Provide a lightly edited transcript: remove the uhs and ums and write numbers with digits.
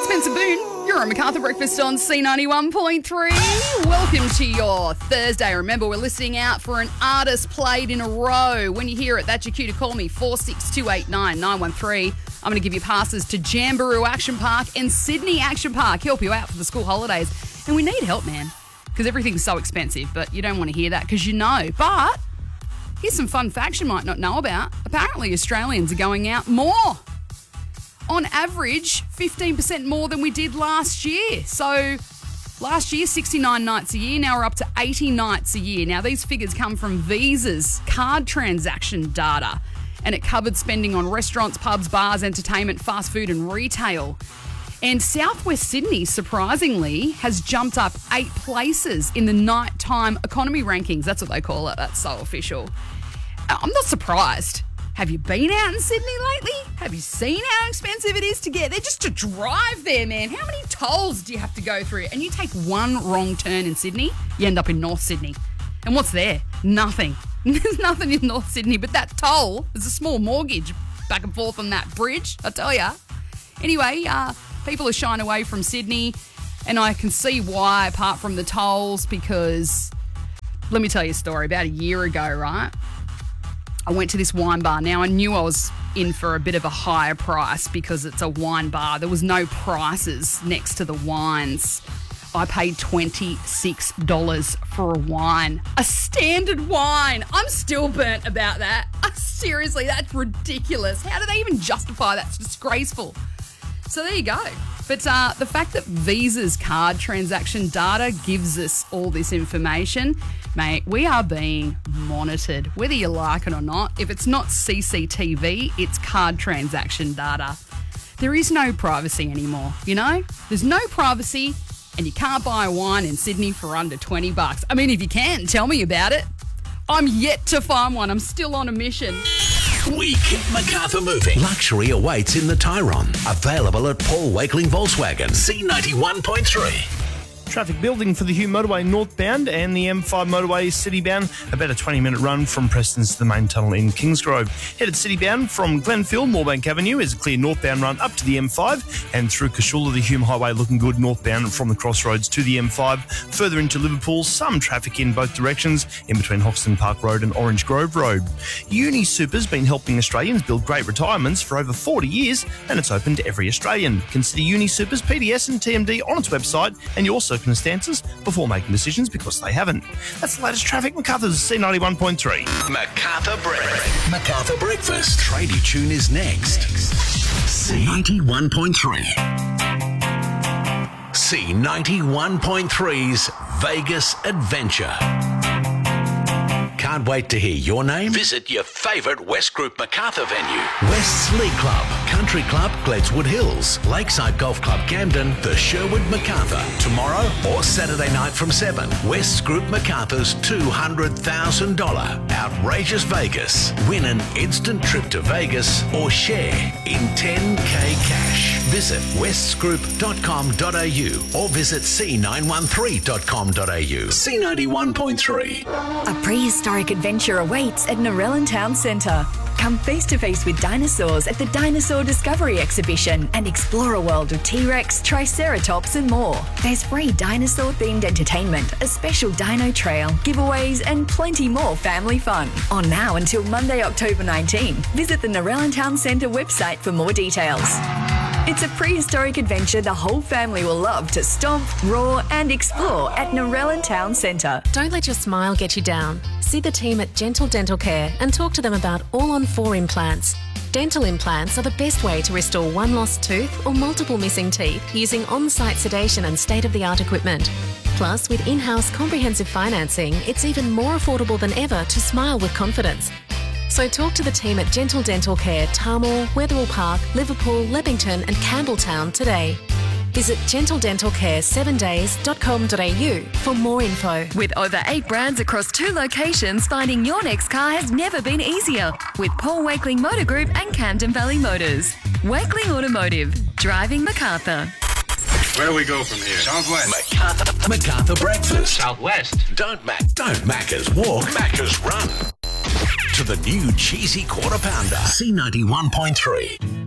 Spencer Boone. You're on MacArthur Breakfast on C91.3. Welcome to your Thursday. Remember, we're listening out for an artist played in a row. When you hear it, that's your cue to call me, 46289 I'm going to give you passes to Jamboree Action Park and Sydney Action Park. Help you out for the school holidays. And we need help, man, because everything's so expensive, but you don't want to hear that because you know. But here's some fun facts you might not know about. Apparently, Australians are going out more. On average, 15% more than we did last year. So last year, 69 nights a year. Now we're up to 80 nights a year. Now, these figures come from Visa's card transaction data, and it covered spending on restaurants, pubs, bars, entertainment, fast food and retail. And Southwest Sydney, surprisingly, has jumped up 8 places in the nighttime economy rankings. That's what they call it. That's so official. I'm not surprised. Have you been out in Sydney lately? Have you seen how expensive it is to get there? Just to drive there, man. How many tolls do you have to go through? And you take one wrong turn in Sydney, you end up in North Sydney. And what's there? Nothing. There's nothing in North Sydney, but that toll is a small mortgage back and forth on that bridge, I tell ya. Anyway, people are shying away from Sydney, and I can see why, apart from the tolls, because let me tell you a story. About a year ago, right? I went to this wine bar. Now, I knew I was in for a bit of a higher price because it's a wine bar. There was no prices next to the wines. I paid $26 for a wine. A standard wine. I'm still burnt about that. Seriously, that's ridiculous. How do they even justify that? It's disgraceful. So there you go. But the fact that Visa's card transaction data gives us all this information, mate, we are being monitored, whether you like it or not. If it's not CCTV, it's card transaction data. There is no privacy anymore, you know? There's no privacy, and you can't buy a wine in Sydney for under $20. I mean, if you can, tell me about it. I'm yet to find one. I'm still on a mission. We keep MacArthur moving. Luxury awaits in the Tyrone. Available at Paul Wakeling Volkswagen. C91.3. Traffic building for the Hume Motorway northbound and the M5 Motorway citybound. About a 20-minute run from Preston's to the main tunnel in Kingsgrove. Headed citybound from Glenfield, Moorebank Avenue is a clear northbound run up to the M5, and through Cashula, the Hume Highway looking good northbound from the crossroads to the M5. Further into Liverpool, some traffic in both directions in between Hoxton Park Road and Orange Grove Road. UniSuper's been helping Australians build great retirements for over 40 years, and it's open to every Australian. Consider UniSuper's PDS and TMD on its website and your circumstances before making decisions, because they haven't. That's the latest traffic. MacArthur's C91.3. MacArthur Breakfast. Tradie Tune is next. C91.3. C91.3's Vegas Adventure. Can't wait to hear your name? Visit your favourite West Group MacArthur venue. West's League Club, Country Club, Gledswood Hills, Lakeside Golf Club, Camden, the Sherwood MacArthur. Tomorrow or Saturday night from 7. West's Group MacArthur's $200,000 Outrageous Vegas. Win an instant trip to Vegas or share in 10K cash. Visit westsgroup.com.au or visit c913.com.au. C91.3. A prehistoric adventure awaits at Narellan Town Centre. Come face to face with dinosaurs at the Dinosaur Discovery Exhibition and explore a world of T-Rex, Triceratops and more. There's free dinosaur-themed entertainment, a special dino trail, giveaways and plenty more family fun. On now until Monday, October 19. Visit the Narellan Town Centre website for more details. It's a prehistoric adventure the whole family will love to stomp, roar and explore at Narellan Town Centre. Don't let your smile get you down. See the team at Gentle Dental Care and talk to them about all-on-4 implants. Dental implants are the best way to restore one lost tooth or multiple missing teeth using on-site sedation and state-of-the-art equipment. Plus, with in-house comprehensive financing, it's even more affordable than ever to smile with confidence. So talk to the team at Gentle Dental Care, Tarmore, Wetherill Park, Liverpool, Leppington and Campbelltown today. Visit gentledentalcare7days.com.au for more info. With over 8 brands across 2 locations, finding your next car has never been easier. With Paul Wakeling Motor Group and Camden Valley Motors. Wakeling Automotive. Driving MacArthur. Where do we go from here? Southwest. MacArthur Breakfast. Southwest. Don't Maccas walk, Maccas run. To the new cheesy quarter pounder. C91.3.